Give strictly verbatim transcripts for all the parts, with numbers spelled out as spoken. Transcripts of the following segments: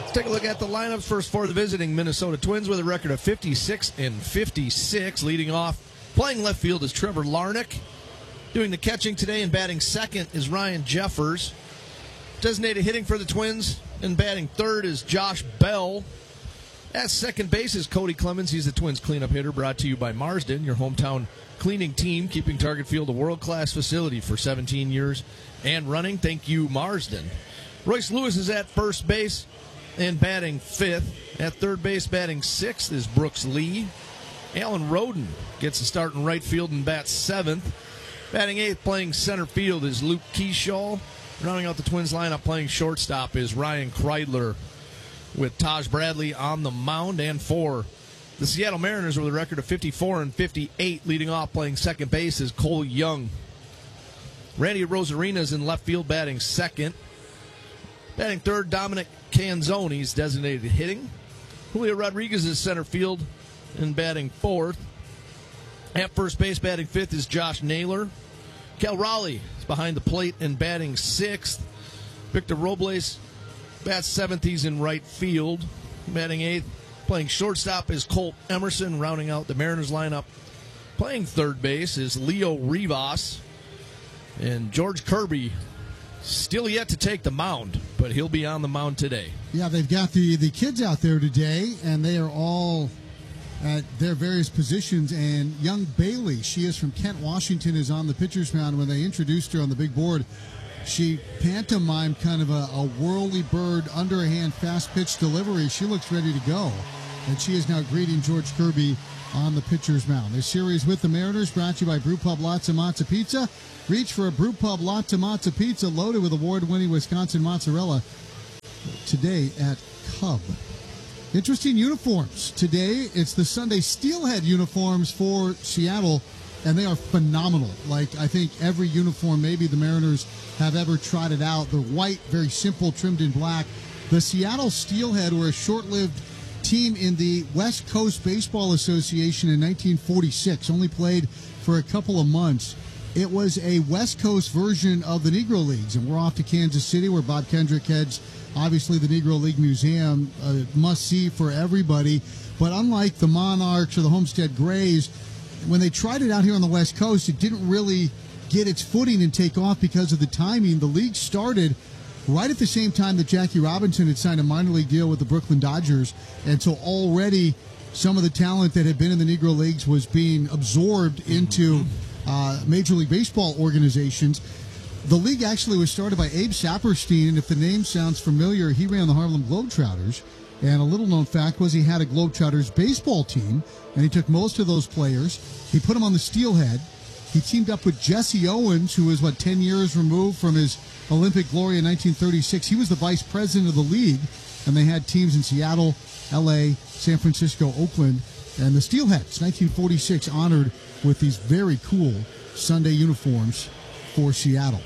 Let's take a look at the lineups first for the visiting Minnesota Twins with a record of fifty-six and fifty-six. Leading off, playing left field is Trevor Larnach. Doing the catching today and batting second is Ryan Jeffers. Designated hitting for the Twins and batting third is Josh Bell. At second base is Cody Clemens. He's the Twins cleanup hitter, brought to you by Marsden, your hometown cleaning team, keeping Target Field a world-class facility for seventeen years and running. Thank you, Marsden. Royce Lewis is at first base and batting fifth. At third base, batting sixth is Brooks Lee. Alan Roden gets a start in right field and bats seventh. Batting eighth, playing center field, is Luke Keeshaw. Rounding out the Twins lineup, playing shortstop, is Ryan Kreidler, with Taj Bradley on the mound. And for the Seattle Mariners with a record of fifty-four and fifty-eight, leading off playing second base is Cole Young. Randy Rosarina is in left field, batting second. Batting third, Dominic Canzoni is designated hitting. Julio Rodriguez is center field and batting fourth. At first base, batting fifth is Josh Naylor. Cal Raleigh is behind the plate and batting sixth. Victor Robles bats seventh. He's in right field, batting eighth. Playing shortstop is Colt Emerson. Rounding out the Mariners lineup, playing third base is Leo Rivas. And George Kirby still yet to take the mound, but he'll be on the mound today. Yeah, they've got the, the kids out there today, and they are all at their various positions. And young Bailey, she is from Kent, Washington, is on the pitcher's mound. When they introduced her on the big board, she pantomimed kind of a, a whirly bird, underhand, fast pitch delivery. She looks ready to go, and she is now greeting George Kirby on the pitcher's mound. This series with the Mariners brought to you by Brewpub Latza Matza Pizza. Reach for a Brewpub Latza Matza Pizza loaded with award-winning Wisconsin mozzarella today at Cub. Interesting uniforms. Today, it's the Sunday Steelhead uniforms for Seattle, and they are phenomenal. Like, I think every uniform maybe the Mariners have ever tried it out. They're white, very simple, trimmed in black. The Seattle Steelhead were a short-lived team in the West Coast Baseball Association in nineteen forty-six, only played for a couple of months. It was a West Coast version of the Negro Leagues, and we're off to Kansas City, where Bob Kendrick heads, obviously, the Negro League Museum, uh, must-see for everybody. But unlike the Monarchs or the Homestead Grays, when they tried it out here on the West Coast, it didn't really get its footing and take off because of the timing. The league started right at the same time that Jackie Robinson had signed a minor league deal with the Brooklyn Dodgers, and so already some of the talent that had been in the Negro Leagues was being absorbed into uh, Major League Baseball organizations. The league actually was started by Abe Saperstein, and if the name sounds familiar, he ran the Harlem Globetrotters. And a little-known fact was he had a Globetrotters baseball team, and he took most of those players. He put them on the Steelhead. He teamed up with Jesse Owens, who was, what, ten years removed from his Olympic glory in nineteen thirty-six. He was the vice president of the league, and they had teams in Seattle, L A, San Francisco, Oakland, and the Steelheads, nineteen forty-six, honored with these very cool Sunday uniforms for Seattle.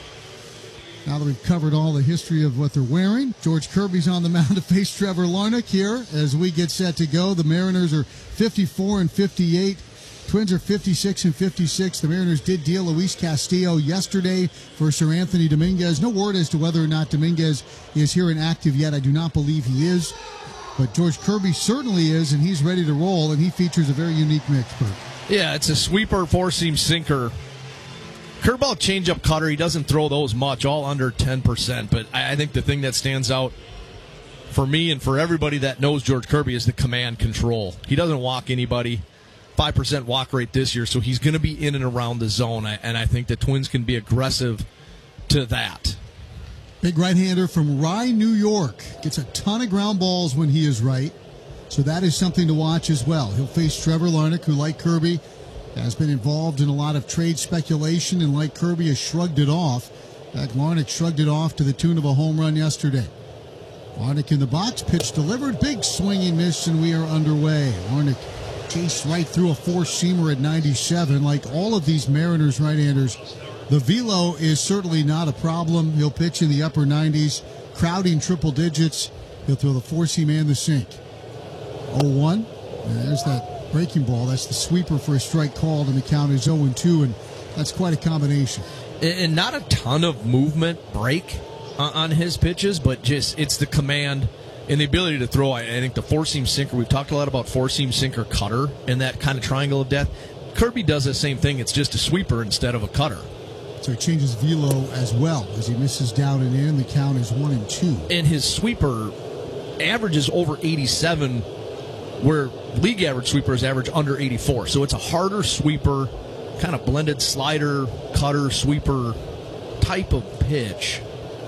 Now that we've covered all the history of what they're wearing, George Kirby's on the mound to face Trevor Larnach here as we get set to go. The Mariners are fifty-four and fifty-eight. Twins are fifty-six and fifty-six. The Mariners did deal Luis Castillo yesterday for Sir Anthony Dominguez. No word as to whether or not Dominguez is here and active yet. I do not believe he is. But George Kirby certainly is, and he's ready to roll, and he features a very unique mix. Bert. Yeah, it's a sweeper, four-seam sinker. Curveball, changeup, cutter, he doesn't throw those much, all under ten percent. But I think the thing that stands out for me and for everybody that knows George Kirby is the command control. He doesn't walk anybody. five percent walk rate this year, so he's going to be in and around the zone, and I think the Twins can be aggressive to that. Big right-hander from Rye, New York. Gets a ton of ground balls when he is right, so that is something to watch as well. He'll face Trevor Larnach, who, like Kirby, has been involved in a lot of trade speculation, and like Kirby, has shrugged it off. In fact, Larnach shrugged it off to the tune of a home run yesterday. Larnach in the box, pitch delivered, big swinging miss, and we are underway. Larnach chased right through a four-seamer at ninety-seven. Like all of these Mariners right-handers, the velo is certainly not a problem. He'll pitch in the upper nineties, crowding triple digits. He'll throw the four-seam and the sink. oh one. And there's that breaking ball. That's the sweeper for a strike called, and the count is oh and two, and that's quite a combination. And not a ton of movement break on his pitches, but just it's the command And the ability to throw, I think the four-seam sinker, we've talked a lot about four-seam sinker cutter and that kind of triangle of death. Kirby does the same thing. It's just a sweeper instead of a cutter. So he changes velo as well as he misses down and in. The count is one and two. And his sweeper averages over eighty-seven, where league average sweepers average under eighty-four. So it's a harder sweeper, kind of blended slider, cutter, sweeper type of pitch.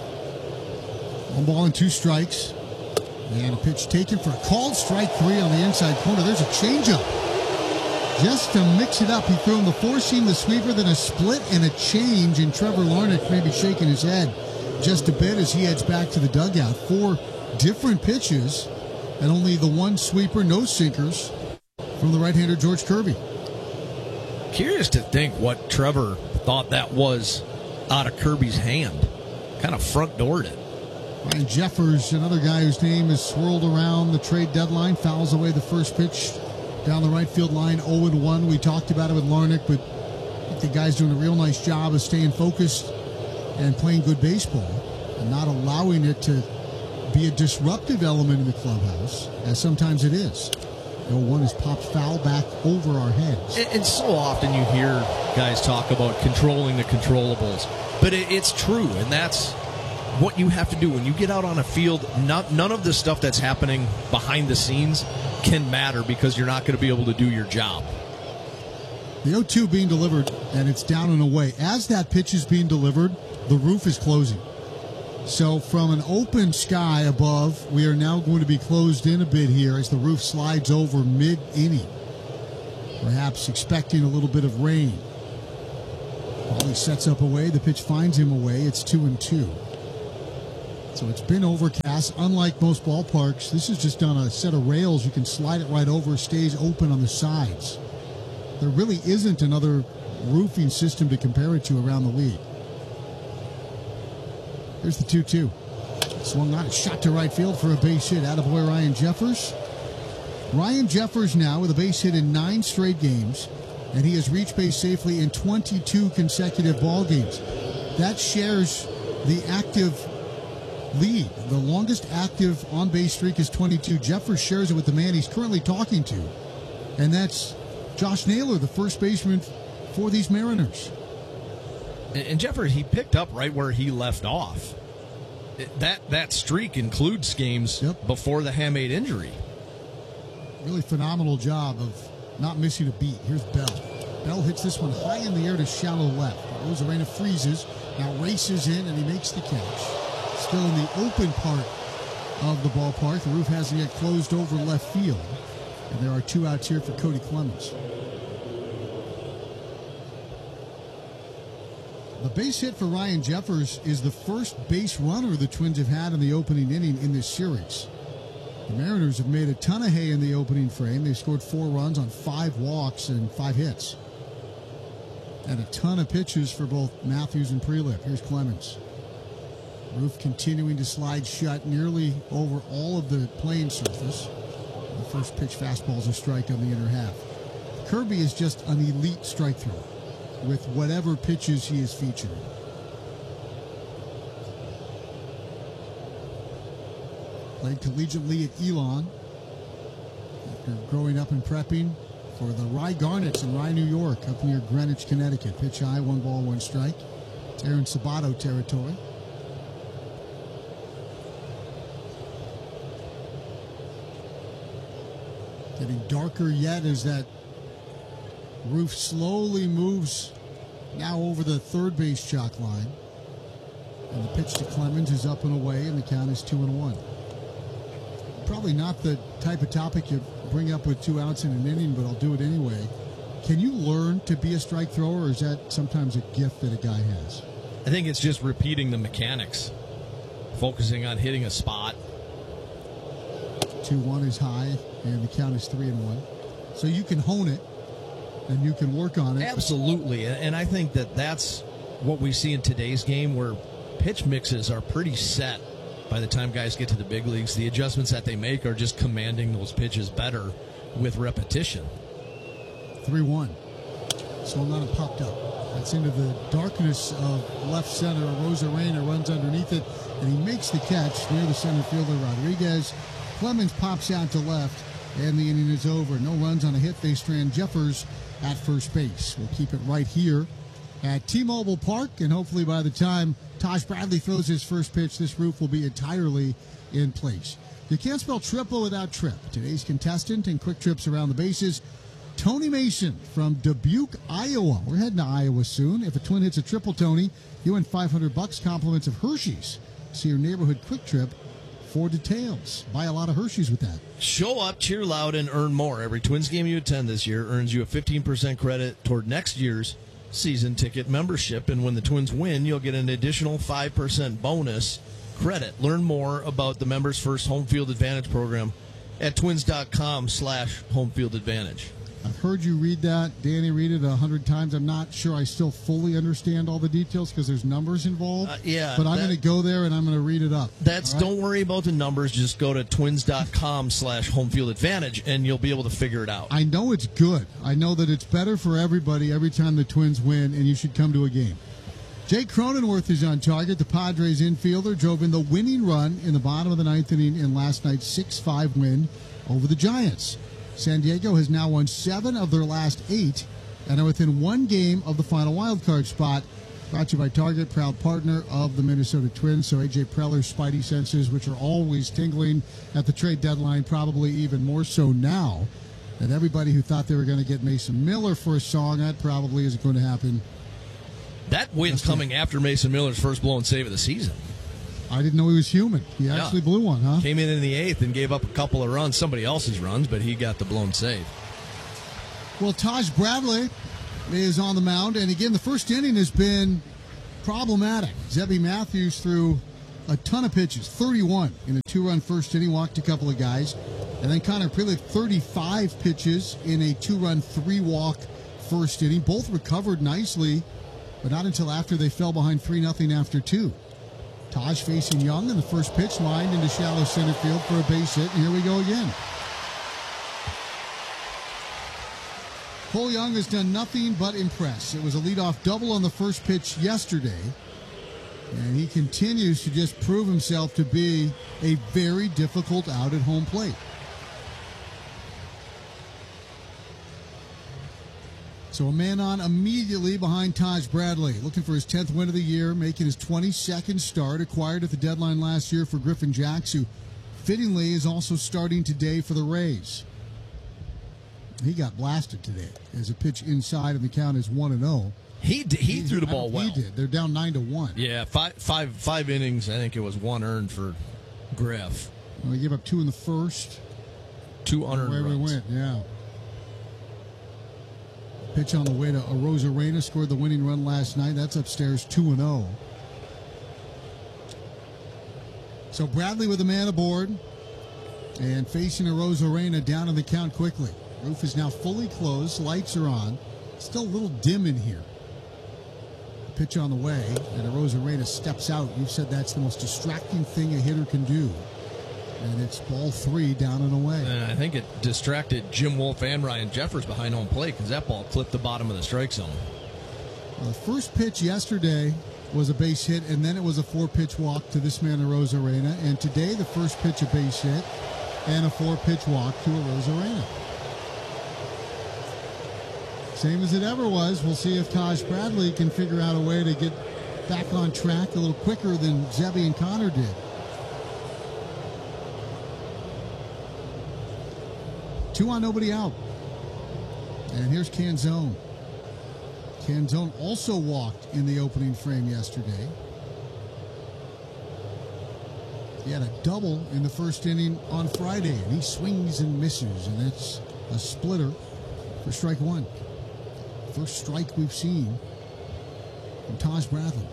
One ball and two strikes. And a pitch taken for a called strike three on the inside corner. There's a changeup. Just to mix it up, he threw him the four-seam, the sweeper, then a split and a change. And Trevor Larnach may be shaking his head just a bit as he heads back to the dugout. Four different pitches and only the one sweeper, no sinkers from the right-hander George Kirby. Curious to think what Trevor thought that was out of Kirby's hand. Kind of front-doored it. Ryan Jeffers, another guy whose name is swirled around the trade deadline, fouls away the first pitch down the right field line, oh and one. We talked about it with Larnach, but I think the guy's doing a real nice job of staying focused and playing good baseball and not allowing it to be a disruptive element in the clubhouse, as sometimes it is. oh one is popped foul back over our heads. And, and so often you hear guys talk about controlling the controllables, but it, it's true, and that's what you have to do when you get out on a field. Not, none of the stuff that's happening behind the scenes can matter because you're not going to be able to do your job. The oh two being delivered, and it's down and away. As that pitch is being delivered, the roof is closing. So from an open sky above, we are now going to be closed in a bit here as the roof slides over mid-inning. Perhaps expecting a little bit of rain. Paulie sets up away. The pitch finds him away. It's two and two. So it's been overcast. Unlike most ballparks, this is just on a set of rails. You can slide it right over. It stays open on the sides. There really isn't another roofing system to compare it to around the league. Here's the two two. Swung on, shot to right field for a base hit. Attaboy Ryan Jeffers. Ryan Jeffers now with a base hit in nine straight games, and he has reached base safely in twenty-two consecutive ball games. That shares the active lead. The longest active on-base streak is twenty-two. Jeffers shares it with the man he's currently talking to, and that's Josh Naylor, the first baseman for these Mariners. And Jeffers, he picked up right where he left off. That that streak includes games yep. before the Hammade injury. Really phenomenal job of not missing a beat. Here's Bell. Bell hits this one high in the air to shallow left. Rosarena freezes, now races in, and he makes the catch. Still in the open part of the ballpark. The roof hasn't yet closed over left field. And there are two outs here for Cody Clemens. The base hit for Ryan Jeffers is the first base runner the Twins have had in the opening inning in this series. The Mariners have made a ton of hay in the opening frame. They've scored four runs on five walks and five hits. And a ton of pitches for both Matthews and Prelip. Here's Clemens. Roof continuing to slide shut nearly over all of the playing surface. The first pitch fastball's a strike on the inner half. Kirby is just an elite strike thrower with whatever pitches he is featured. Played collegiately at Elon after growing up and prepping for the Rye Garnets in Rye, New York, up near Greenwich, Connecticut. Pitch high, one ball, one strike. It's Aaron Sabato territory. Getting darker yet as that roof slowly moves now over the third base chalk line. And the pitch to Clemens is up and away, and the count is two and one. Probably not the type of topic you bring up with two outs in an inning, but I'll do it anyway. Can you learn to be a strike thrower, or is that sometimes a gift that a guy has? I think it's just repeating the mechanics, focusing on hitting a spot. two one is high, and the count is three and one. So you can hone it, and you can work on it. Absolutely, and I think that that's what we see in today's game, where pitch mixes are pretty set by the time guys get to the big leagues. The adjustments that they make are just commanding those pitches better with repetition. three one. Swung on and popped up. That's into the darkness of left center. Rosarena runs underneath it and he makes the catch near the center fielder Rodriguez. Clemens pops out to left, and the inning is over. No runs on a hit. They strand Jeffers at first base. We'll keep it right here at T-Mobile Park, and hopefully by the time Taj Bradley throws his first pitch, this roof will be entirely in place. You can't spell triple without Trip. Today's contestant in quick trips around the bases, Tony Mason from Dubuque, Iowa. We're heading to Iowa soon. If a twin hits a triple, Tony, you win five hundred bucks, compliments of Hershey's. See your neighborhood quick trip for details. Buy a lot of Hershey's with that. Show up, cheer loud, and earn more. Every Twins game you attend this year earns you a fifteen percent credit toward next year's season ticket membership. And when the Twins win, you'll get an additional five percent bonus credit. Learn more about the Members First Home Field Advantage program at twins.com slash home field advantage. I've heard you read that, Danny, read it a hundred times. I'm not sure I still fully understand all the details because there's numbers involved. Uh, yeah. But I'm that, going to go there and I'm going to read it up. That's, right? Don't worry about the numbers. Just go to twins.com slash home field advantage and you'll be able to figure it out. I know it's good. I know that it's better for everybody every time the Twins win, and you should come to a game. Jake Cronenworth is on target. The Padres infielder drove in the winning run in the bottom of the ninth inning in last night's six five win over the Giants. San Diego has now won seven of their last eight and are within one game of the final wildcard spot. Brought to you by Target, proud partner of the Minnesota Twins. So A J Preller's spidey senses, which are always tingling at the trade deadline, probably even more so now. That everybody who thought they were going to get Mason Miller for a song, that probably isn't going to happen. That win's coming after Mason Miller's first blown save of the season. I didn't know he was human. He Yeah. actually blew one, huh? Came in in the eighth and gave up a couple of runs, somebody else's runs, but he got the blown save. Well, Taj Bradley is on the mound, and again, the first inning has been problematic. Zebby Matthews threw a ton of pitches, thirty-one in a two-run first inning, walked a couple of guys, and then Connor Prelick, thirty-five pitches in a two-run, three-walk first inning. Both recovered nicely, but not until after they fell behind three nothing after two. Taj facing Young, and the first pitch lined into shallow center field for a base hit, and here we go again. Cole Young has done nothing but impress. It was a leadoff double on the first pitch yesterday, and he continues to just prove himself to be a very difficult out at home plate. So a man on immediately behind Taj Bradley, looking for his tenth win of the year, making his twenty-second start, acquired at the deadline last year for Griffin Jacks, who fittingly is also starting today for the Rays. He got blasted today as a pitch inside, and the count is one and zero. He d- he, he threw the ball well. He did. They're down nine to one. Yeah, five five five innings. I think it was one earned for Griff. Well, he gave up two in the first. Two unearned Where we runs. went, yeah. Pitch on the way to Arozarena, scored the winning run last night. That's upstairs two and oh. So Bradley with a man aboard and facing Arozarena down in the count quickly. Roof is now fully closed. Lights are on. Still a little dim in here. Pitch on the way, and Arozarena steps out. You've said that's the most distracting thing a hitter can do. And it's ball three down and away. And I think it distracted Jim Wolf and Ryan Jeffers behind home plate because that ball clipped the bottom of the strike zone. Well, the first pitch yesterday was a base hit, and then it was a four-pitch walk to this man, Arozarena. And today, the first pitch, a base hit, and a four-pitch walk to Arozarena. Same as it ever was. We'll see if Taj Bradley can figure out a way to get back on track a little quicker than Zebby and Connor did. Two on, nobody out. And here's Canzone. Canzone also walked in the opening frame yesterday. He had a double in the first inning on Friday, and he swings and misses, and it's a splitter for strike one. First strike we've seen from Taj Bradley.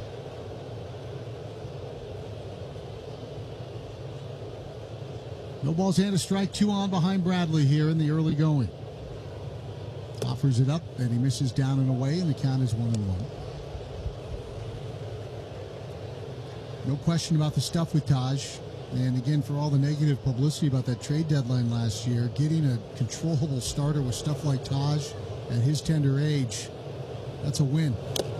No balls and a strike, two on behind Bradley here in the early going. Offers it up, and he misses down and away, and the count is one and one. No question about the stuff with Taj. And again, for all the negative publicity about that trade deadline last year, getting a controllable starter with stuff like Taj at his tender age, that's a win.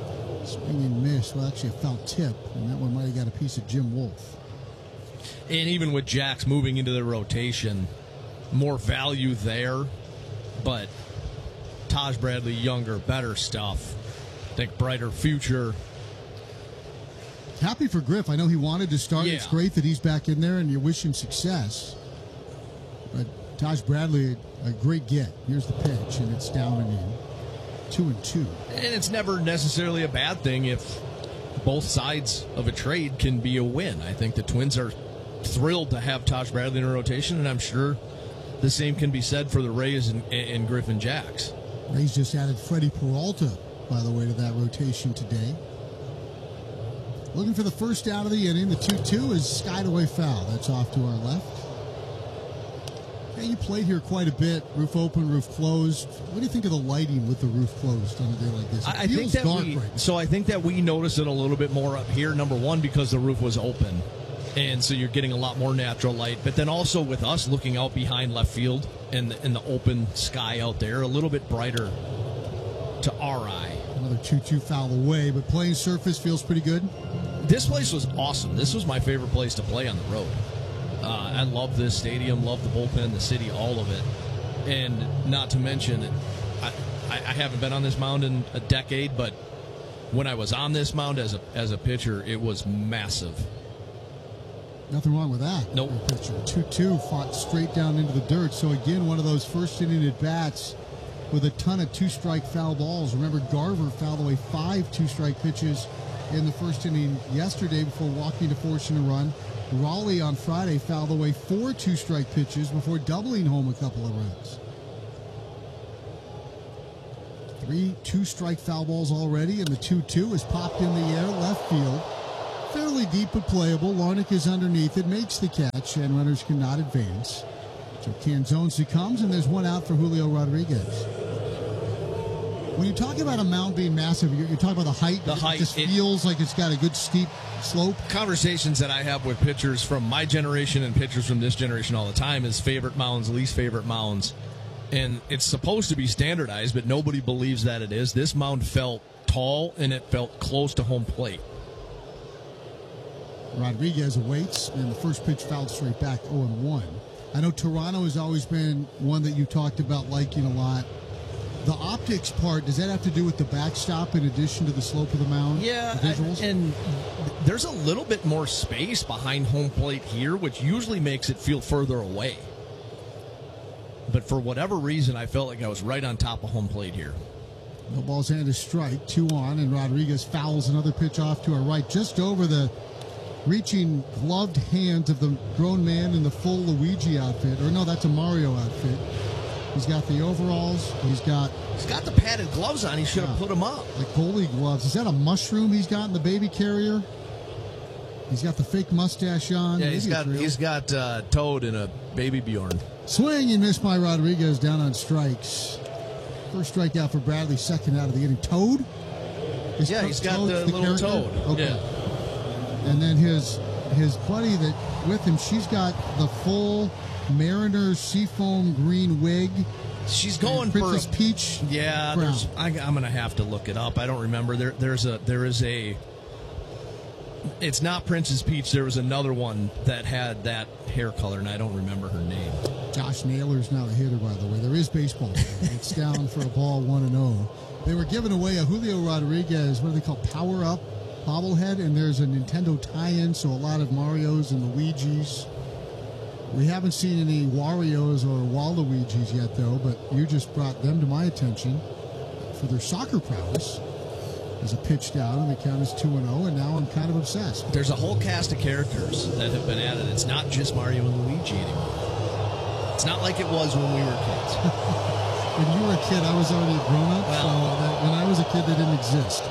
Swing and miss. Well, actually a foul tip, and that one might have got a piece of Jim Wolf. And even with Jacks moving into the rotation, more value there. But Taj Bradley, younger, better stuff. I think brighter future. Happy for Griff. I know he wanted to start. Yeah. It's great that he's back in there, and you wish him success. But Taj Bradley, a great get. Here's the pitch, and it's down and in. Two and two. And it's never necessarily a bad thing if both sides of a trade can be a win. I think the Twins are thrilled to have Taj Bradley in a rotation, and I'm sure the same can be said for the Rays and, and Griffin Jacks. Rays just added Freddie Peralta, by the way, to that rotation today. Looking for the first out of the inning. The two two is skied away foul. That's off to our left. Yeah, you played here quite a bit. Roof open, roof closed. What do you think of the lighting with the roof closed on a day like this? It I feels think that dark we, right now. so I think that we noticed it a little bit more up here. Number one, because the roof was open, and so you're getting a lot more natural light. But then also with us looking out behind left field and in the open sky out there, a little bit brighter to our eye. Another two two foul away, but playing surface feels pretty good. This place was awesome. This was my favorite place to play on the road. Uh, I love this stadium, love the bullpen, the city, all of it. And not to mention, I, I, I haven't been on this mound in a decade, but when I was on this mound as a as a pitcher, it was massive. Nothing wrong with that. Nope. two two fought straight down into the dirt. So, again, one of those first inning at-bats with a ton of two-strike foul balls. Remember, Garver fouled away five two-strike pitches in the first inning yesterday before walking to forcing a run. Raleigh on Friday fouled away four two-strike pitches before doubling home a couple of runs. Three two-strike foul balls already, and the two two is popped in the air left field. Fairly deep but playable. Larnach is underneath it, makes the catch, and runners cannot advance. So Canzone comes, and there's one out for Julio Rodriguez. When you talk about a mound being massive, you're, you're talking about the height. The it height, just it- feels like it's got a good steep slope. Conversations that I have with pitchers from my generation and pitchers from this generation all the time is favorite mounds, least favorite mounds. And it's supposed to be standardized, but nobody believes that it is. This mound felt tall, and it felt close to home plate. Rodriguez awaits, and the first pitch fouled straight back, oh and one. I know Toronto has always been one that you talked about liking a lot. The optics part, does that have to do with the backstop in addition to the slope of the mound? Yeah, the visuals? and there's a little bit more space behind home plate here, which usually makes it feel further away. But for whatever reason, I felt like I was right on top of home plate here. No balls handed strike, two on, and Rodriguez fouls another pitch off to our right, just over the reaching gloved hands of the grown man in the full Luigi outfit. Or no, that's a Mario outfit. He's got the overalls. He's got He's got the padded gloves on. He should have Yeah. put them up. like goalie gloves. Is that a mushroom he's got in the baby carrier? He's got the fake mustache on. Yeah, Maybe he's it's got real. he's got uh, Toad in a baby Bjorn. Swing and miss by Rodriguez down on strikes. First strikeout for Bradley, second out of the inning. Toad? Is Yeah, To- he's got Toad the little character? Toad. Okay. Yeah. And then his his buddy that with him, she's got the full Mariners seafoam green wig. She's going and for Princess a, Peach. yeah. brown. There's, I, I'm gonna have to look it up. I don't remember. There there's a there is a. It's not Princess Peach. There was another one that had that hair color, and I don't remember her name. Josh Naylor's now a hitter, by the way. There is baseball. It's down for a ball, one and oh. They were giving away a Julio Rodriguez, what do they call, Power Up bobblehead, and there's a Nintendo tie-in, so a lot of Marios and Luigis. We haven't seen any Warios or Waluigis yet, though, but you just brought them to my attention for their soccer prowess. There's a pitch down, and the count is two and oh, and now I'm kind of obsessed. There's a whole cast of characters that have been added. It's not just Mario and Luigi anymore. It's not like it was when we were kids. When you were a kid, I was already a grown-up, Well- so that, when I was a kid, they didn't exist.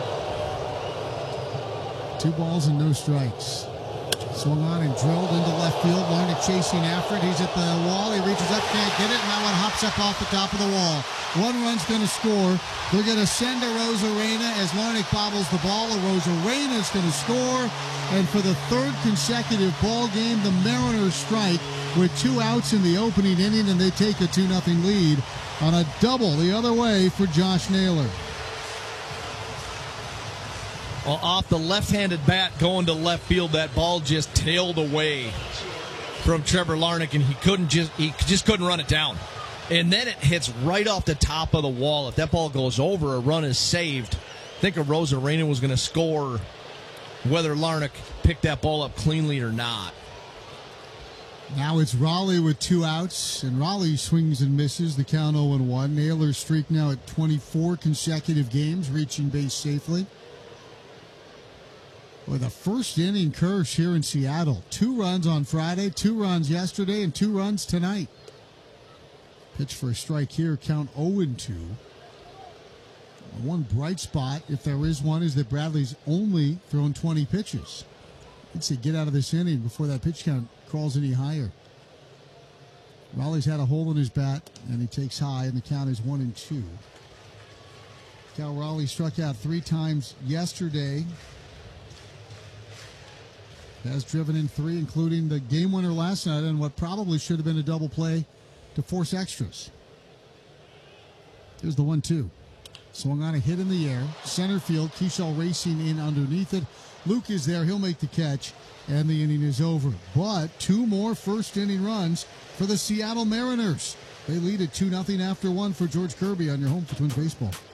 Two balls and no strikes. Swung on and drilled into left field. Larnach chasing after it. He's at the wall. He reaches up, can't get it, and that one hops up off the top of the wall. One run's going to score. They're going to send to Rosarena as Larnach bobbles the ball. Rosarena's going to score. And for the third consecutive ball game, the Mariners strike with two outs in the opening inning, and they take a two nothing lead on a double the other way for Josh Naylor. Well, off the left-handed bat going to left field, that ball just tailed away from Trevor Larnach, and he couldn't just he just couldn't run it down. And then it hits right off the top of the wall. If that ball goes over, a run is saved. I think Arozarena was going to score whether Larnach picked that ball up cleanly or not. Now it's Raleigh with two outs, and Raleigh swings and misses. The count oh and one. Naylor's streak now at twenty-four consecutive games, reaching base safely. With a first inning curse here in Seattle. Two runs on Friday, two runs yesterday, and two runs tonight. Pitch for a strike here, count oh and two. One bright spot, if there is one, is that Bradley's only thrown twenty pitches. I'd say get out of this inning before that pitch count crawls any higher. Raleigh's had a hole in his bat, and he takes high, and the count is one and two. Cal Raleigh struck out three times yesterday. Has driven in three, including the game winner last night, and what probably should have been a double play to force extras. Here's the one two. Swung on a hit in the air. Center field, Keishel racing in underneath it. Luke is there. He'll make the catch, and the inning is over. But two more first inning runs for the Seattle Mariners. They lead at two nothing after one for George Kirby on your home for Twins Baseball.